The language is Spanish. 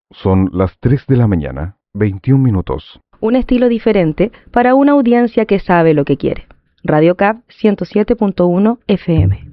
Son las 3 de la mañana, 21 minutos. Un estilo diferente para una audiencia que sabe lo que quiere. Radio CAP 107.1 FM.